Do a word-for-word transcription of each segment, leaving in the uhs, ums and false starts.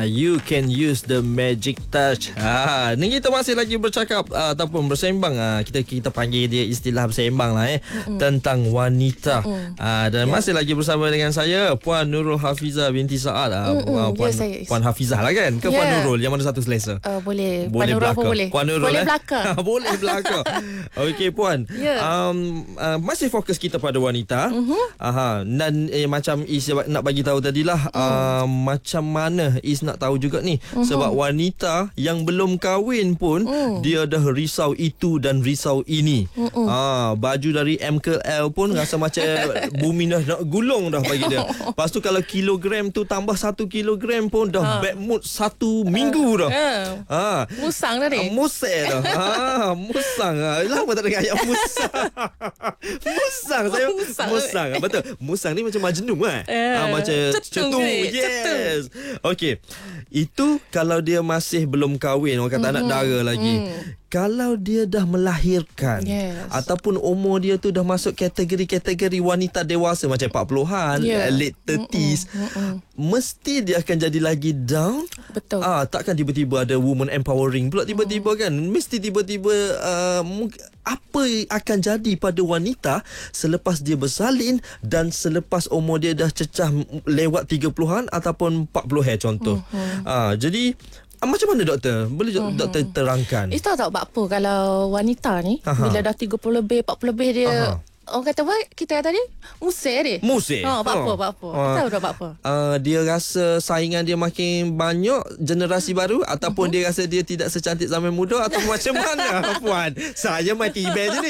uh, you can use the magic touch. Ha, ni kita masih lagi bercakap uh, ataupun bersembang. Uh, kita kita panggil dia istilah bersembang lah eh Mm-mm. tentang wanita. Uh, dan yeah. masih lagi bersama dengan saya Puan Nurul Hafizah binti Saad. Uh, uh, Puan yeah, Puan Hafizah lah kan? Ke yeah. Puan Nurul yang mana satu selesa? Uh, boleh. Boleh belakang. Boleh. Puan Nurul boleh eh? belakang. boleh belakang. Okey Puan. Yeah. Um, uh, masih fokus kita pada wanita. Uh-huh. Aha. Dan eh, macam Is nak bagi tahu tadilah uh. uh, macam mana Is nak tahu juga ni uh-huh. sebab wanita yang belum kahwin pun uh. dia dah risau itu dan risau ini. Uh-uh. Ah, baju dari M ke L pun rasa macam bumi dah nak gulung dah bagi dia. Lepas tu kalau kilogram tu tambah satu kilogram pun dah uh. bad mood satu minggu dah. Uh. Ah, musang dah ni. Musang dah. Ah, musang. Ah, lama tak dengar ayat musang. musang saya musang. musang. Betul. Musang ni macam majnun kan? Uh. Ah, macam cetung. Yes. Okey. Itu kalau dia masih belum kahwin, orang kata mm-hmm. anak dara lagi. Mm. Kalau dia dah melahirkan yes. ataupun umur dia tu dah masuk kategori-kategori wanita dewasa macam empat puluhan, yeah. late thirties, Mm-mm. mesti dia akan jadi lagi down. Betul. Ah, takkan tiba-tiba ada woman empowering pula tiba-tiba mm. kan. Mesti tiba-tiba uh, apa akan jadi pada wanita selepas dia bersalin dan selepas umur dia dah cecah lewat tiga puluhan ataupun empat puluh eh contoh. Mm-hmm. Ah, jadi macam mana doktor? Boleh uh-huh. doktor terangkan? Itu tahu tak apa kalau wanita ni Aha. bila dah tiga puluh lebih, empat puluh lebih dia Aha. orang kata apa? Kita kata dia musik dia. Musik? Ha, apa apa apa. Uh, tahu tak apa? Uh, dia rasa saingan dia makin banyak generasi baru ataupun uh-huh. dia rasa dia tidak secantik zaman muda atau macam mana Puan? Saya mati ibe je ni.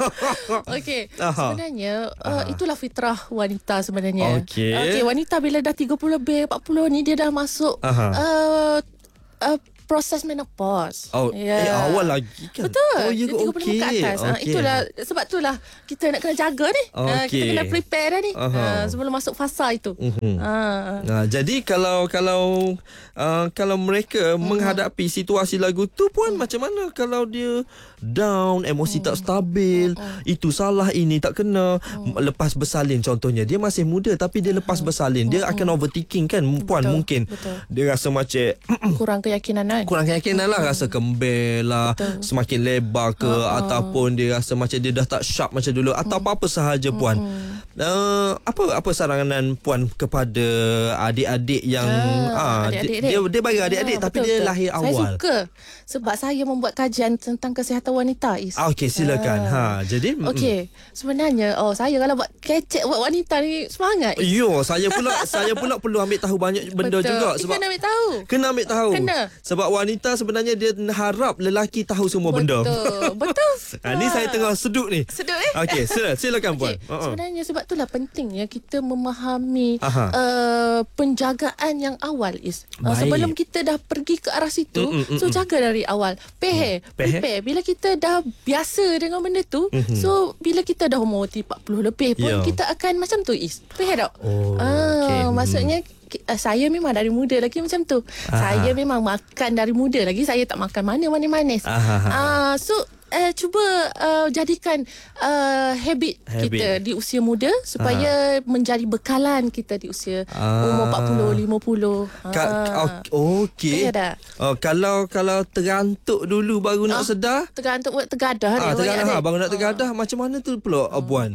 Okey. Sebenarnya uh, itulah fitrah wanita sebenarnya. Okey. Okey, wanita bila dah tiga puluh lebih, empat puluh ni dia dah masuk uh, Uh, proses menopause. Oh, yeah. eh, awal lagi kan? Betul. Oh, ya, tiga puluh okay. ke atas. Okay. Ha, itulah sebab itulah kita nak kena jaga ni. Okay. Ha, kita kena prepare dah ni. Uh-huh. Ha, sebelum masuk fasa itu. Uh-huh. Ha. Ha, jadi kalau kalau uh, kalau mereka uh-huh. menghadapi situasi lagu tu pun uh-huh. macam mana kalau dia down, emosi uh-huh. tak stabil, uh-huh. itu salah, ini tak kena, uh-huh. lepas bersalin contohnya. Dia masih muda tapi dia lepas bersalin, dia uh-huh. akan overthinking kan Puan. Betul. Mungkin betul. Dia rasa macam kurang keyakinan kan? Kurang keyakinan lah, rasa kembel lah, betul. Semakin lebar ke uh-huh. ataupun dia rasa macam dia dah tak sharp macam dulu atau uh-huh. apa-apa sahaja Puan. Uh-huh. uh, apa apa saranan Puan kepada adik-adik yang uh, uh, adik-adik dia, dia bagi adik-adik uh, tapi betul, dia betul. lahir awal. Saya suka sebab saya membuat kajian tentang kesihatan wanita. Is. Ah, okey, silakan. Uh. Ha, jadi okey, sebenarnya oh saya kalau buat kecek buat wanita ni semangat. Yo, saya pula saya pula perlu ambil tahu banyak benda betul. juga sebab kena ambil tahu. Kena ambil tahu. Kena. Sebab wanita sebenarnya dia harap lelaki tahu semua betul. benda. Betul. Betul. Ha, ni saya tengah sedut ni. Sedut eh? Okey, silakan, silakan Puan. Okay. Uh-huh. Sebenarnya sebab itulah pentingnya kita memahami uh, penjagaan yang awal is. Uh, sebelum kita dah pergi ke arah situ, mm-mm, so jaga dari awal. Pehe, mm. prepare. Bila kita dah biasa dengan benda tu, mm-hmm. so bila kita dah umur empat puluh lebih pun yeah. kita akan macam tu is. Pehe tak? Oh, ah, okay. Maksudnya Uh, saya memang dari muda lagi macam tu. Aha. Saya memang makan dari muda lagi. Saya tak makan mana-mana manis. Uh, so uh, cuba uh, jadikan uh, habit, habit kita di usia muda supaya Aha. menjadi bekalan kita di usia ah. umur empat puluh, lima puluh. Ka- Okey. Oh, kalau kalau terantuk dulu baru nak ah, sedar. Terantuk buat tergadah ah, ni. Tergadah ha, baru nak tergadah. Ah. Macam mana tu pula ah. Puan?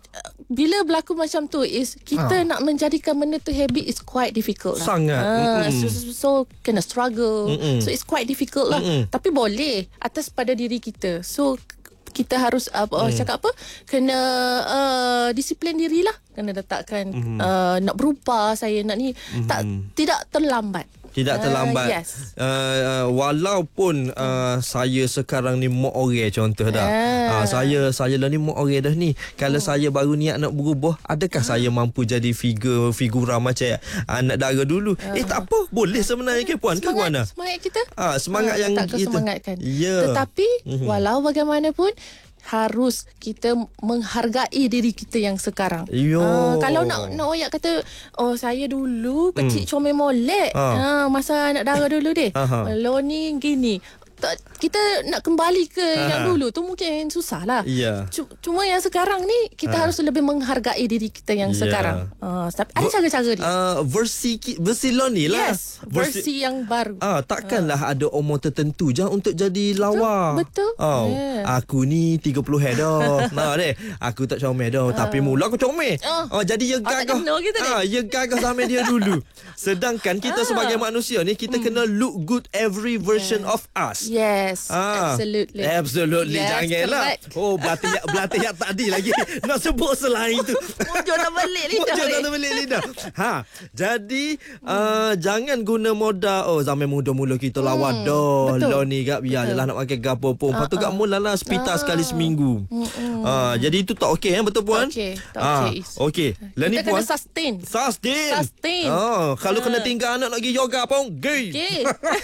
Bila berlaku macam tu is kita ha. nak menjadikan benda tu habit is quite difficult lah. Sangat. Ha, so, so, so kena struggle. Mm-mm. So it's quite difficult lah. Mm-mm. Tapi boleh atas pada diri kita. So kita harus apa mm. cakap apa? Kena uh, disiplin dirilah. Kena letakkan mm-hmm. uh, nak berubah saya nak ni mm-hmm. tak tidak terlambat. Tidak terlambat. Uh, yes. uh, walaupun uh, saya sekarang ni mok orang contoh dah. Uh. Uh, saya saya lah ni mok orang dah ni. Kalau oh. saya baru niat nak berubah, adakah uh. saya mampu jadi figur figura macam anak dara dulu? Uh. Eh tak apa, boleh sebenarnya ke Puan? Ke mana? Semangat kita. Ah, semangat uh, yang kita semangatkan. Yeah. Tetapi uh-huh. walau bagaimanapun harus kita menghargai diri kita yang sekarang. Uh, kalau nak nak oyak kata oh saya dulu kecil mm. comel molek. Uh. Uh, masa anak dara dulu deh. Uh-huh. Lo ni gini. tak, kita nak kembali ke ha. yang dulu tu mungkin susah lah. Yeah. Cuma yang sekarang ni kita ha. harus lebih menghargai diri kita yang yeah. sekarang. Uh, tapi ada cara-cara dia. Uh, versi versi Loni lah. Yes, versi, versi yang baru. Ah, takkanlah uh. ada umur tertentu je untuk jadi lawa. Betul. Oh, yeah. Aku ni tiga puluh head dah. Nah deh, aku tak comel dah. Uh. Tapi mula aku comel. Uh. Oh, jadi ya gagah. Oh, ah, ya gagah sama dia dulu. Sedangkan kita uh. sebagai manusia ni kita mm. kena look good every version yeah. of us. Yes, ah, absolutely. Absolutely, yes, janganlah. Oh, berlatih berlatih yang tadi lagi. Nak sebut selain itu. Mujur dah balik lidah. Mujur dah balik lidah. Ha, jadi hmm. uh, jangan guna modal. Oh, zaman muda mula kita lawa hmm. dah. Lo ni gak biarlah nak pakai gapo pun. Lepas tu gak mulalah spita uh. sekali seminggu. Hmm. Uh, jadi itu tak okey eh, betul puan? Okey, tak okey. Uh, okey. Lah ni puan. Kita kena sustain. Sustain. Sustain. Oh, kalau uh. kena tinggal anak nak pergi yoga pun gay. Okey.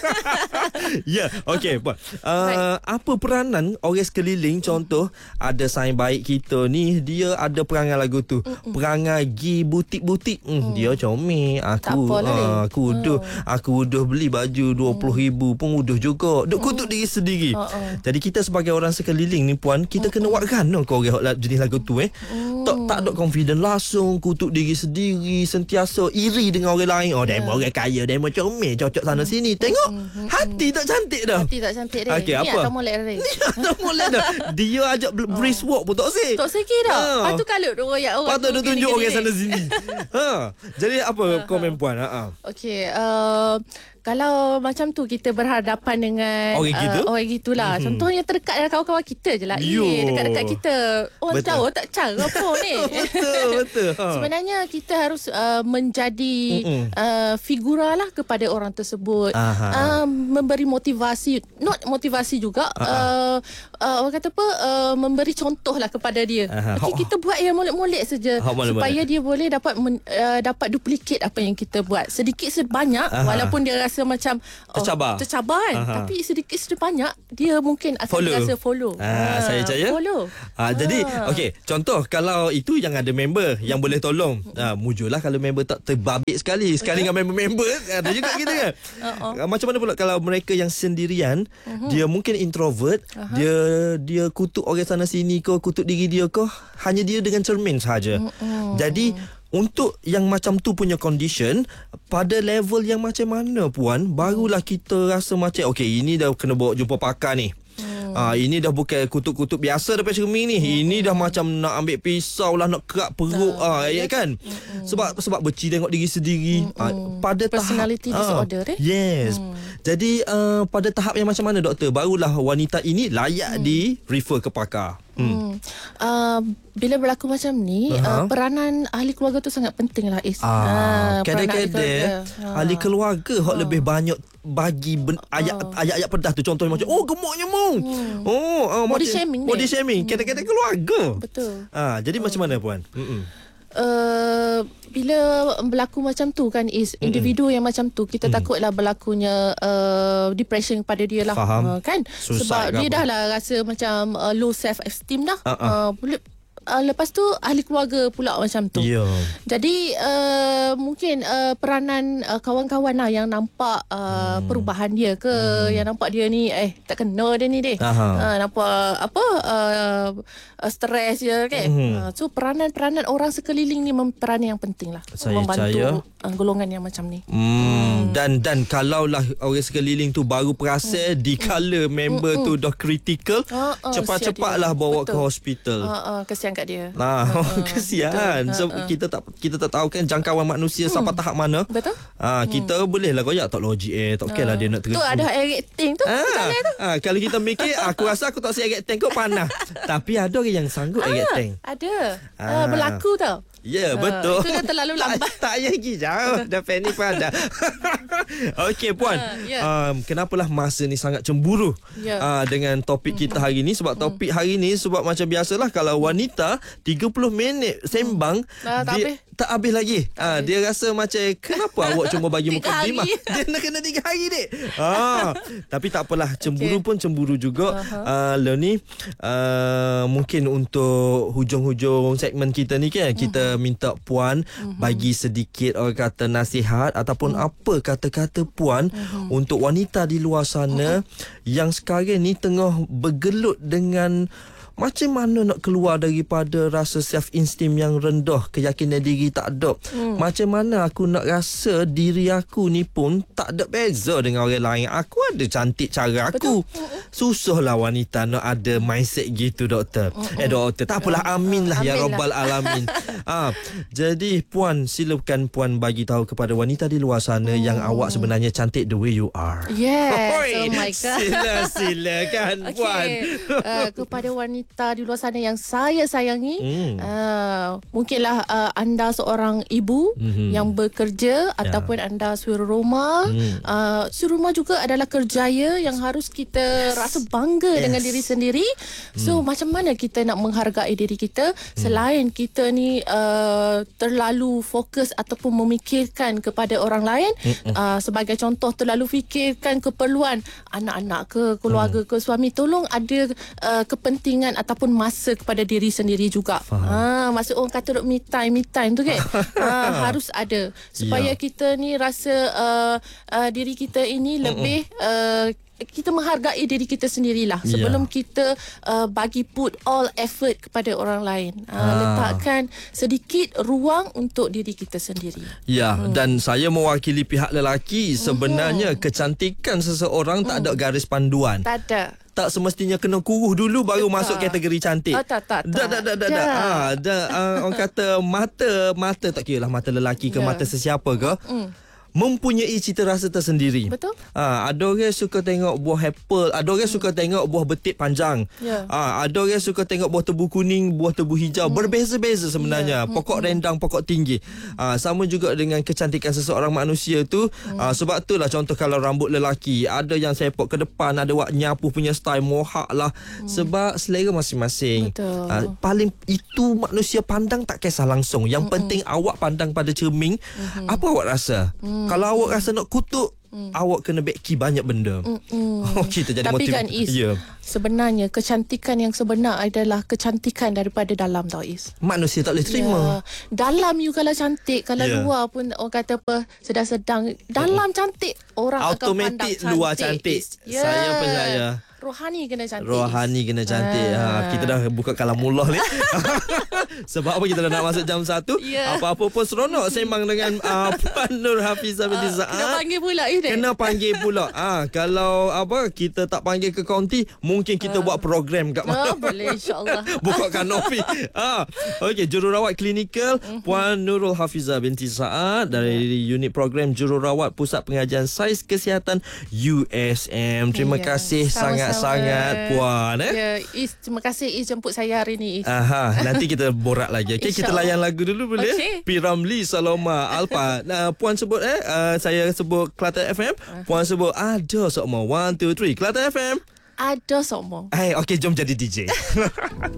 Ya, okey puan. Uh, apa peranan orang sekeliling? Contoh ada saing baik kita ni, dia ada perangai lagu tu. Mm-mm. Perangai gi butik-butik. Mm, mm. Dia comel. Aku uh, aku mm. udah aku udah beli baju dua puluh ribu pun udah juga. Duk kutuk mm. diri sendiri. Uh-uh. Jadi kita sebagai orang sekeliling ni puan, kita mm. kena buat gana kau orang jenis lagu tu eh. Mm. Tak tak ada confident langsung, kutuk diri sendiri, sentiasa iri dengan orang lain. Oh, demo yeah. orang kaya, demo comel, cocok sana mm. sini. Tengok. Mm-hmm. Hati tak cantik dah. Hati tak cantik dia. Okay, ni apa? atau molek dia. Ni atau molek dah. Dia ajak brisk walk pun tak sih. Tak sikit dah. Ha. Lepas tu kalau dia royak orang. Patut dia tunjuk orang sana sini. Ha. Jadi apa ha, komen puan? Ha. Okey, uh, kalau macam tu kita berhadapan dengan orang gitu, uh, orang gitulah. Mm-hmm. Contohnya terdekat dengan kawan-kawan kita je lah. Eh, dekat-dekat kita. Orang betul. Jauh tak cara apa ni. Betul, betul. Ha. Sebenarnya kita harus uh, menjadi uh, figura lah kepada orang tersebut. Uh, memberi motivasi, not motivasi juga. Uh, uh, orang kata apa? Uh, memberi contoh lah kepada dia. Okay, kita buat yang molek-molek saja supaya dia boleh dapat men, uh, dapat duplicate apa yang kita buat. Sedikit sebanyak, Aha. walaupun dia rasa macam oh, tercabar, tercabar kan? Tapi sedikit sebanyak dia mungkin akan follow. Rasa follow. Ah, ha, saya percaya. Follow. Ah, ha. Jadi okey, contoh kalau itu yang ada member yang boleh tolong. Ah, mujurlah kalau member tak terbabit sekali, sekali dengan member-member ada juga gitu kan. Uh-uh. Macam mana pula kalau mereka yang sendirian, uh-huh. dia mungkin introvert, uh-huh. dia dia kutuk orang sana sini ke, kutuk diri dia ke, hanya dia dengan cermin saja. Uh-uh. Jadi untuk yang macam tu punya condition, pada level yang macam mana puan, barulah kita rasa macam okey, ini dah kena bawa jumpa pakar ni. Hmm. Ah, ini dah bukan kutuk-kutuk biasa daripada cermin ni. Hmm. Ini dah macam nak ambil pisau lah, nak kerak perut. Ah, ya kan? Hmm. Sebab sebab beci tengok diri sendiri. Hmm. Ah, pada personality tahap disorder ah, eh. Yes. Hmm. Jadi uh, pada tahap yang macam mana doktor, barulah wanita ini layak hmm. di refer ke pakar. Hmm. Uh, bila berlaku macam ni, uh-huh. uh, peranan ahli keluarga tu sangat penting lah Is. Ah, uh, kadang-kadang ahli keluarga hok uh. lebih banyak bagi ben- ayat uh. ayat-ayat pedas tu. Contohnya macam oh gemuknya mong. Hmm. Oh, uh, body macam, shaming. Body dia. shaming. Kadang-kadang keluarga. Betul. Ah, jadi uh. macam mana puan? Mm-mm. Uh, bila berlaku macam tu kan Is, individu mm-hmm. yang macam tu kita mm. takutlah berlakunya uh, depression pada dia lah. Faham. Uh, kan Suicide sebab dia apa? dah lah rasa macam uh, low self esteem dah. Uh-uh. uh, Uh, lepas tu ahli keluarga pula macam tu. Yeah. Jadi uh, mungkin uh, peranan uh, kawan-kawan lah yang nampak uh, hmm. perubahan dia ke, hmm. yang nampak dia ni eh tak kena dia ni deh. Uh, nampak apa uh, uh, stres je kan. Hmm. Uh, so peranan-peranan orang sekeliling ni peranan yang penting lah. Saya membantu uh, golongan yang macam ni. Hmm. Hmm. Dan dan kalaulah orang sekeliling tu baru perasan hmm. di kala member hmm. tu dah critical, uh, uh, cepat-cepatlah bawa Betul. ke hospital. Uh, uh, kesian kat dia. Nah, uh, kesian. So uh, uh. kita tak kita tak tahu kan jangkauan manusia hmm. sampai tahap mana. Betul. Ah, hmm. kita bolehlah koyak tak logik eh, tak okeylah uh. dia nak terus. Tu ada acting tu. Ah, tu. Ah, kalau kita mikir aku rasa aku tak siap acting kau panah. Tapi ada orang yang sanggup ah, acting. Ada. Ah. Uh, berlaku tau. Ya, yeah, betul. Itu dah terlalu lambat. Tak payah pergi jauh. Dah panik pun ada. Okey, puan. Uh, yeah. um, kenapalah masa ni sangat cemburu yeah. uh, dengan topik kita hari ni. Sebab topik hari ni, sebab macam biasalah kalau wanita tiga puluh minit sembang, uh, tak dia habis. tak habis lagi. Uh, dia rasa macam kenapa awak cuma bagi mukadimah? Dia nak kena tiga hari dek. Uh, tapi tak apalah. Cemburu okay. pun cemburu juga. Uh-huh. Uh, Lo ni uh, mungkin untuk hujung-hujung segmen kita ni kan, kita kita minta Puan uh-huh. bagi sedikit orang kata nasihat ataupun uh-huh. apa kata-kata Puan uh-huh. untuk wanita di luar sana uh-huh. yang sekarang ni tengah bergelut dengan macam mana nak keluar daripada rasa self-esteem yang rendah, keyakinan diri tak ada. Hmm. Macam mana aku nak rasa diri aku ni pun tak ada beza dengan orang lain. Aku ada cantik cara aku. Betul. Susahlah wanita nak ada mindset gitu, doktor. Uh-uh. Eh, doktor. Tak apalah, amin lah. Uh, ya Rabbal Alamin. ah, jadi, Puan, silakan Puan bagi tahu kepada wanita di luar sana hmm. yang awak sebenarnya cantik the way you are. Yes. Oh my God. Sila, silakan, okay. Puan. uh, kepada wanita di luar sana yang saya sayangi, mm. uh, mungkinlah uh, anda seorang ibu mm-hmm. yang bekerja yeah. ataupun anda suri rumah. Mm. Uh, suri rumah juga adalah kerjaya yang harus kita yes. rasa bangga yes. dengan diri sendiri. So mm. macam mana kita nak menghargai diri kita mm. selain kita ni uh, terlalu fokus ataupun memikirkan kepada orang lain. Uh, sebagai contoh, terlalu fikirkan keperluan anak-anak ke, keluarga mm. ke, suami. Tolong ada uh, kepentingan ataupun masa kepada diri sendiri juga. Ha, masa orang kata me time, me time tu kan. ha, harus ada supaya yeah. kita ni rasa uh, uh, diri kita ini lebih uh, kita menghargai diri kita sendirilah sebelum yeah. kita uh, bagi put all effort kepada orang lain. Uh, ah. Letakkan sedikit ruang untuk diri kita sendiri. Ya, hmm. dan saya mewakili pihak lelaki. Sebenarnya hmm. kecantikan seseorang hmm. tak ada garis panduan. Tak ada. Tak semestinya kena kuruh dulu baru tak. masuk kategori cantik. Oh, tak, tak, tak. Dah, dah, dah, dah. dah. Ah, dah uh, orang kata mata, mata tak kira lah mata lelaki ke yeah. mata sesiapa ke. Mm. Mempunyai cita rasa tersendiri. Betul. Ha, ada orang suka tengok buah apple, ada orang hmm. suka tengok buah betik panjang. Yeah. Ha, ada orang suka tengok buah tebu kuning, buah tebu hijau. Hmm. Berbeza-beza sebenarnya. Yeah. Pokok hmm. rendang, pokok tinggi. Ha, sama juga dengan kecantikan seseorang manusia tu. Hmm. Ha, sebab itulah contoh kalau rambut lelaki, ada yang sepok ke depan, ada wak nyapu punya style mohak lah. Hmm. Sebab selera masing-masing. Betul. Ha, paling itu manusia pandang tak kisah langsung. Yang hmm. penting awak pandang pada cermin. Hmm. Apa awak rasa? Hmm. Kalau awak rasa nak kutuk, mm. awak kena beki banyak benda. Oh, kita jadi Tapi motiv- kan Is, yeah. sebenarnya kecantikan yang sebenar adalah kecantikan daripada dalam tau Is. Manusia tak boleh terima. Yeah. Dalam you kalau cantik, kalau yeah. luar pun orang kata apa, sedang-sedang. Dalam mm. cantik, orang automatic akan pandang cantik. Luar cantik. Yeah. Saya percaya. Rohani kena cantik. Rohani kena cantik. Ha. Ha, kita dah buka kalamullah ni. Sebab apa kita dah nak masuk jam satu. Yeah. Apa-apa pun seronok sembang dengan uh, Puan Nur Hafizah binti Saad. Kena panggil pula you dek. Kena panggil pula. Ah, kalau apa kita tak panggil ke kaunti, mungkin kita uh. buat program kat mana. Oh, boleh insya-Allah. Buka kanopi. ah, okey, jururawat klinikal uh-huh. Puan Nurul Hafizah binti Saad dari yeah. unit program jururawat Pusat Pengajian Saiz Kesihatan U S M. Terima yeah. kasih sangat sangat Puan eh. Ya, Is, terima kasih Is jemput saya hari ni Is. Aha, nanti kita borak lagi. Okey, kita layan lagu dulu boleh? Okay. P. Ramlee Saloma Alpa. Nah, Puan sebut eh uh, saya sebut Kelantan F M. Puan sebut ada sokmo. one two three Kelantan F M. Ada sokmo. Eh, okey, jom jadi D J.